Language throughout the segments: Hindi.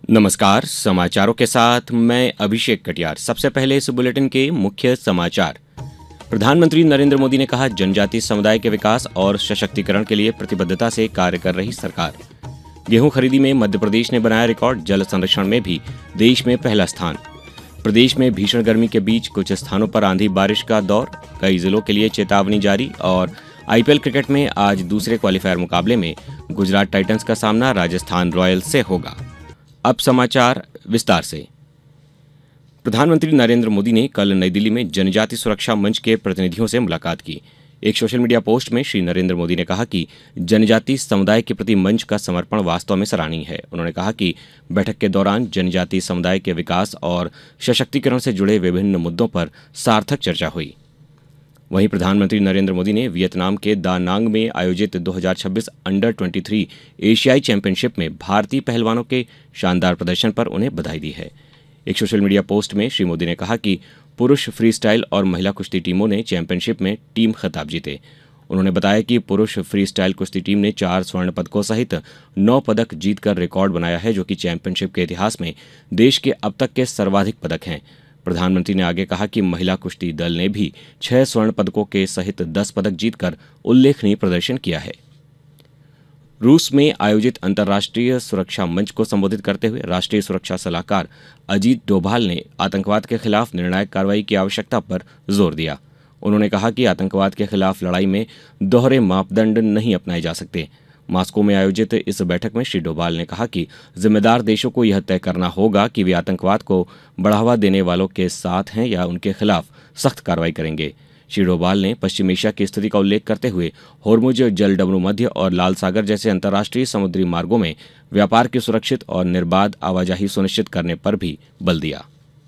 नमस्कार, समाचारों के साथ मैं अभिषेक कटियार। सबसे पहले इस बुलेटिन के मुख्य समाचार। प्रधानमंत्री नरेंद्र मोदी ने कहा, जनजातीय समुदाय के विकास और सशक्तिकरण के लिए प्रतिबद्धता से कार्य कर रही सरकार। गेहूं खरीदी में मध्य प्रदेश ने बनाया रिकॉर्ड, जल संरक्षण में भी देश में पहला स्थान। प्रदेश में भीषण गर्मी के बीच कुछ स्थानों पर आंधी बारिश का दौर, कई जिलों के लिए चेतावनी जारी। और आईपीएल क्रिकेट में आज दूसरे क्वालीफायर मुकाबले में गुजरात टाइटंस का सामना राजस्थान रॉयल्स से होगा। अब समाचार विस्तार से। प्रधानमंत्री नरेंद्र मोदी ने कल नई दिल्ली में जनजातीय सुरक्षा मंच के प्रतिनिधियों से मुलाकात की। एक सोशल मीडिया पोस्ट में श्री नरेंद्र मोदी ने कहा कि जनजातीय समुदाय के प्रति मंच का समर्पण वास्तव में सराहनीय है। उन्होंने कहा कि बैठक के दौरान जनजातीय समुदाय के विकास और सशक्तिकरण से जुड़े विभिन्न मुद्दों पर सार्थक चर्चा हुई। वहीं प्रधानमंत्री नरेंद्र मोदी ने वियतनाम के दा नांग में आयोजित 2026 अंडर 23 एशियाई चैंपियनशिप में भारतीय पहलवानों के शानदार प्रदर्शन पर उन्हें बधाई दी है। एक सोशल मीडिया पोस्ट में श्री मोदी ने कहा कि पुरुष फ्रीस्टाइल और महिला कुश्ती टीमों ने चैंपियनशिप में टीम खिताब जीते। उन्होंने बताया कि पुरुष फ्रीस्टाइल कुश्ती टीम ने 4 स्वर्ण पदकों सहित 9 पदक जीतकर रिकॉर्ड बनाया है, जो कि चैंपियनशिप के इतिहास में देश के अब तक के सर्वाधिक पदक हैं। प्रधानमंत्री ने आगे कहा कि महिला कुश्ती दल ने भी 6 स्वर्ण पदकों के सहित 10 पदक जीतकर उल्लेखनीय प्रदर्शन किया है। रूस में आयोजित अंतर्राष्ट्रीय सुरक्षा मंच को संबोधित करते हुए राष्ट्रीय सुरक्षा सलाहकार अजीत डोभाल ने आतंकवाद के खिलाफ निर्णायक कार्रवाई की आवश्यकता पर जोर दिया। उन्होंने कहा कि आतंकवाद के खिलाफ लड़ाई में दोहरे मापदंड नहीं अपनाए जा सकते। मॉस्को में आयोजित इस बैठक में श्री डोभाल ने कहा कि जिम्मेदार देशों को यह तय करना होगा कि वे आतंकवाद को बढ़ावा देने वालों के साथ हैं या उनके खिलाफ सख्त कार्रवाई करेंगे। श्री डोभाल ने पश्चिम एशिया की स्थिति का उल्लेख करते हुए होर्मुज जलडमरू मध्य और लाल सागर जैसे अंतर्राष्ट्रीय समुद्री मार्गों में व्यापार की सुरक्षित और निर्बाध आवाजाही सुनिश्चित करने पर भी बल दिया।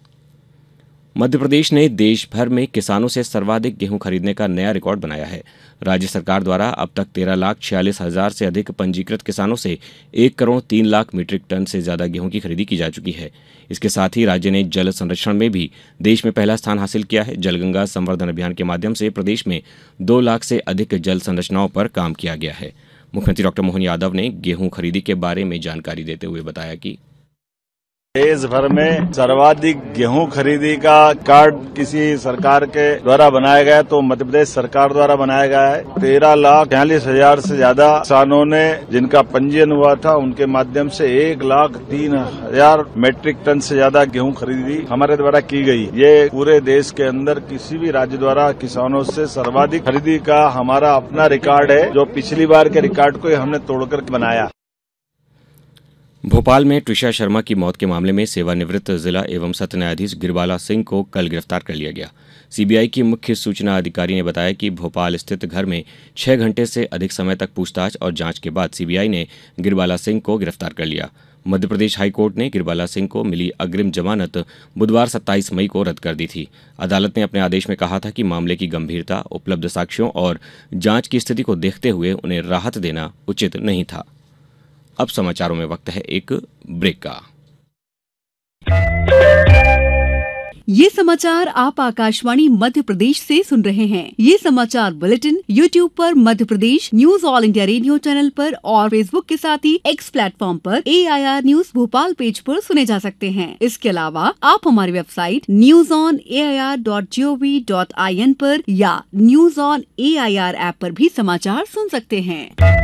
मध्य प्रदेश ने देश भर में किसानों से सर्वाधिक गेहूं खरीदने का नया रिकॉर्ड बनाया है। राज्य सरकार द्वारा अब तक 13,46,000 से अधिक पंजीकृत किसानों से 1 करोड़ 3 लाख मीट्रिक टन से ज्यादा गेहूं की खरीदी की जा चुकी है। इसके साथ ही राज्य ने जल संरक्षण में भी देश में पहला स्थान हासिल किया है। जलगंगा संवर्धन अभियान के माध्यम से प्रदेश में 2 लाख से अधिक जल संरचनाओं पर काम किया गया है। मुख्यमंत्री डॉ मोहन यादव ने गेहूं खरीदी के बारे में जानकारी देते हुए बताया कि देश भर में सर्वाधिक गेहूं खरीदी का कार्ड किसी सरकार के द्वारा बनाया गया तो मध्य प्रदेश सरकार द्वारा बनाया गया है। 13,46,000 से ज्यादा किसानों ने जिनका पंजीयन हुआ था, उनके माध्यम से 1,03,000 मीट्रिक टन से ज्यादा गेहूं खरीदी हमारे द्वारा की गई। ये पूरे देश के अंदर किसी भी राज्य द्वारा किसानों से सर्वाधिक खरीदी का हमारा अपना रिकॉर्ड है, जो पिछली बार के रिकॉर्ड को हमने तोड़कर बनाया। भोपाल में ट्रिशा शर्मा की मौत के मामले में सेवानिवृत्त जिला एवं सत्र न्यायाधीश गिरबाला सिंह को कल गिरफ्तार कर लिया गया। सीबीआई की मुख्य सूचना अधिकारी ने बताया कि भोपाल स्थित घर में 6 घंटे से अधिक समय तक पूछताछ और जांच के बाद सीबीआई ने गिरबाला सिंह को गिरफ्तार कर लिया। मध्य प्रदेश हाईकोर्ट ने गिरबाला सिंह को मिली अग्रिम जमानत बुधवार 27 मई को रद्द कर दी थी। अदालत ने अपने आदेश में कहा था कि मामले की गंभीरता, उपलब्ध साक्ष्यों और जांच की स्थिति को देखते हुए उन्हें राहत देना उचित नहीं था। अब समाचारों में वक्त है एक ब्रेक का। ये समाचार आप आकाशवाणी मध्य प्रदेश से सुन रहे हैं। ये समाचार बुलेटिन YouTube पर Madhya Pradesh news all India radio channel पर और फेसबुक के साथ ही X प्लेटफॉर्म पर AIR न्यूज भोपाल पेज पर सुने जा सकते हैं। इसके अलावा आप हमारी वेबसाइट newsonair.gov.in पर या न्यूज ऑन AIR ऐप पर भी समाचार सुन सकते हैं।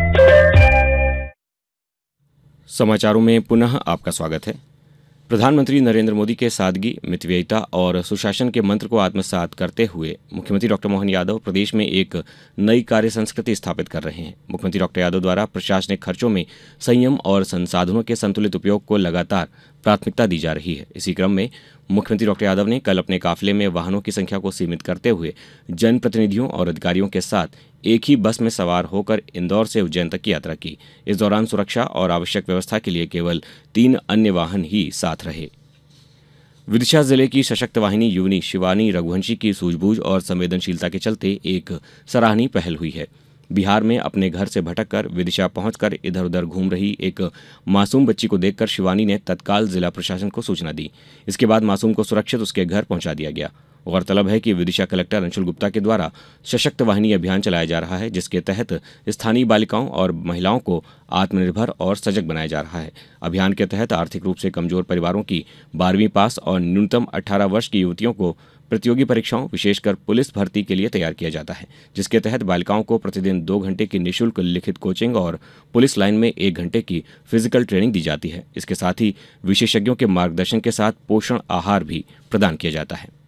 समाचारों में पुनः आपका स्वागत है। प्रधानमंत्री नरेंद्र मोदी के सादगी, मितव्ययिता और सुशासन के मंत्र को आत्मसात करते हुए मुख्यमंत्री डॉ मोहन यादव प्रदेश में एक नई कार्य संस्कृति स्थापित कर रहे हैं। मुख्यमंत्री डॉ यादव द्वारा प्रशासनिक खर्चों में संयम और संसाधनों के संतुलित उपयोग को लगातार प्राथमिकता दी जा रही है। इसी क्रम में मुख्यमंत्री डॉ यादव ने कल अपने काफिले में वाहनों की संख्या को सीमित करते हुए जनप्रतिनिधियों और अधिकारियों के साथ एक ही बस में सवार होकर इंदौर से उज्जैन तक की यात्रा की। इस दौरान सुरक्षा और आवश्यक व्यवस्था के लिए केवल 3 अन्य वाहन ही साथ रहे। विदिशा जिले की सशक्त वाहिनी युवनी शिवानी रघुवंशी की सूझबूझ और संवेदनशीलता के चलते एक सराहनीय पहल हुई है। बिहार में अपने घर से भटककर विदिशा पहुंचकर इधर उधर घूम रही एक मासूम बच्ची को देखकर शिवानी ने तत्काल जिला प्रशासन को सूचना दी। इसके बाद मासूम को सुरक्षित उसके घर पहुंचा दिया गया। गौरतलब है कि विदिशा कलेक्टर अंशुल गुप्ता के द्वारा सशक्त वाहिनी अभियान चलाया जा रहा है, जिसके तहत स्थानीय बालिकाओं और महिलाओं को आत्मनिर्भर और सजग बनाया जा रहा है। अभियान के तहत आर्थिक रूप से कमजोर परिवारों की 12वीं पास और न्यूनतम 18 वर्ष की युवतियों को प्रतियोगी परीक्षाओं, विशेषकर पुलिस भर्ती के लिए तैयार किया जाता है, जिसके तहत बालिकाओं को प्रतिदिन 2 घंटे की निःशुल्क लिखित कोचिंग और पुलिस लाइन में 1 घंटे की फिजिकल ट्रेनिंग दी जाती है। इसके साथ ही विशेषज्ञों के मार्गदर्शन के साथ पोषण आहार भी प्रदान किया जाता है।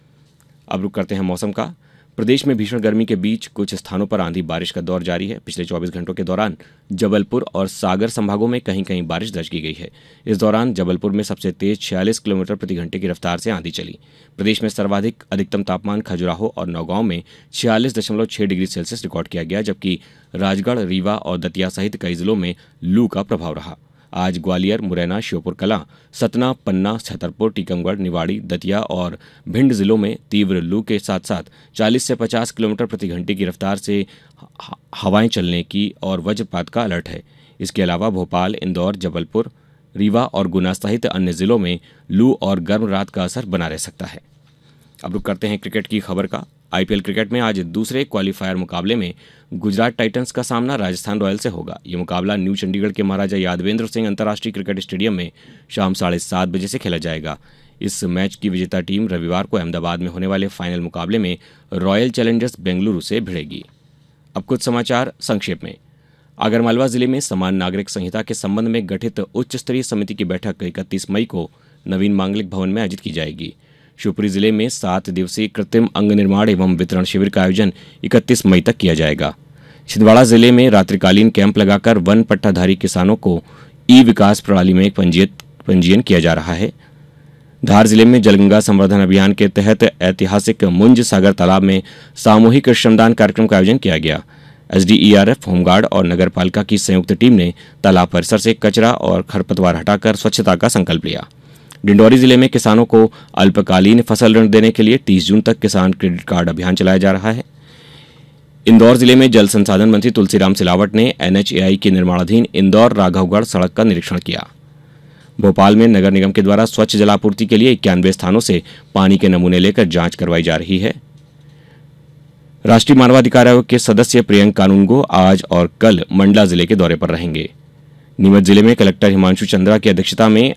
अब रुक करते हैं मौसम का। प्रदेश में भीषण गर्मी के बीच कुछ स्थानों पर आंधी बारिश का दौर जारी है। पिछले 24 घंटों के दौरान जबलपुर और सागर संभागों में कहीं कहीं बारिश दर्ज की गई है। इस दौरान जबलपुर में सबसे तेज 46 किलोमीटर प्रति घंटे की रफ्तार से आंधी चली। प्रदेश में सर्वाधिक अधिकतम तापमान खजुराहो और नौगांव में 46.6 डिग्री सेल्सियस रिकॉर्ड किया गया, जबकि राजगढ़, रीवा और दतिया सहित कई जिलों में लू का प्रभाव रहा। आज ग्वालियर, मुरैना, श्योपुर कलां, सतना, पन्ना, छतरपुर, टीकमगढ़, निवाड़ी, दतिया और भिंड जिलों में तीव्र लू के साथ साथ 40 से 50 किलोमीटर प्रति घंटे की रफ्तार से हवाएं चलने की और वज्रपात का अलर्ट है। इसके अलावा भोपाल, इंदौर, जबलपुर, रीवा और गुना सहित अन्य जिलों में लू और गर्म रात का असर बना रह सकता है। अब रुक करते हैं क्रिकेट की खबर का। आईपीएल क्रिकेट में आज दूसरे क्वालीफायर मुकाबले में गुजरात टाइटंस का सामना राजस्थान रॉयल्स से होगा। ये मुकाबला न्यू चंडीगढ़ के महाराजा यादवेंद्र सिंह अंतर्राष्ट्रीय क्रिकेट स्टेडियम में शाम 7:30 बजे से खेला जाएगा। इस मैच की विजेता टीम रविवार को अहमदाबाद में होने वाले फाइनल मुकाबले में रॉयल चैलेंजर्स बेंगलुरु से भिड़ेगी। अब कुछ समाचार संक्षेप में। आगरमालवा जिले में समान नागरिक संहिता के संबंध में गठित उच्च स्तरीय समिति की बैठक 31 मई को नवीन मांगलिक भवन में आयोजित की जाएगी। शिवपुरी जिले में 7 दिवसीय कृत्रिम अंग निर्माण एवं वितरण शिविर का आयोजन 31 मई तक किया जाएगा। छिंदवाड़ा जिले में रात्रिकालीन कैंप लगाकर वन पट्टाधारी किसानों को ई विकास प्रणाली में पंजीयन किया जा रहा है। धार जिले में जलगंगा संवर्धन अभियान के तहत ऐतिहासिक मुंज सागर तालाब में सामूहिक श्रमदान कार्यक्रम का आयोजन किया गया। एसडीईआरएफ, होमगार्ड और नगर पालिका की संयुक्त टीम ने तालाब परिसर से कचरा और खरपतवार हटाकर स्वच्छता का संकल्प लिया। डिंडौरी जिले में किसानों को अल्पकालीन फसल ऋण देने के लिए 30 जून तक किसान क्रेडिट कार्ड अभियान चलाया जा रहा है। इंदौर जिले में जल संसाधन मंत्री तुलसीराम सिलावट ने एनएचएआई के निर्माणाधीन इंदौर राघवगढ़ सड़क का निरीक्षण किया। भोपाल में नगर निगम के द्वारा स्वच्छ जलापूर्ति के लिए 91 स्थानों से पानी के नमूने लेकर जांच करवाई जा रही है। राष्ट्रीय मानवाधिकार आयोग के सदस्य प्रियंक कानूनगो आज और कल मंडला जिले के दौरे पर रहेंगे। नीमच जिले में कलेक्टर हिमांशु चंद्रा की अध्यक्षता में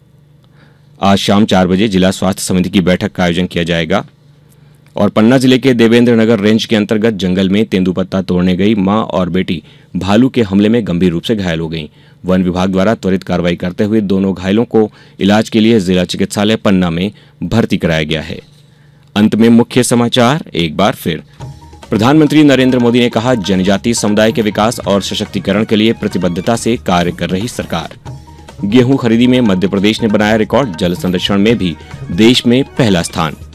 आज शाम 4 बजे जिला स्वास्थ्य समिति की बैठक का आयोजन किया जाएगा। और पन्ना जिले के देवेंद्र नगर रेंज के अंतर्गत जंगल में तेंदुपत्ता तोड़ने गई मां और बेटी भालू के हमले में गंभीर रूप से घायल हो गईं। वन विभाग द्वारा त्वरित कार्रवाई करते हुए दोनों घायलों को इलाज के लिए जिला चिकित्सालय पन्ना में भर्ती कराया गया है। अंत में मुख्य समाचार एक बार फिर। प्रधानमंत्री नरेंद्र मोदी ने कहा, जनजातीय समुदाय के विकास और सशक्तिकरण के लिए प्रतिबद्धता से कार्य कर रही सरकार। गेहूं खरीदी में मध्य प्रदेश ने बनाया रिकॉर्ड, जल संरक्षण में भी देश में पहला स्थान।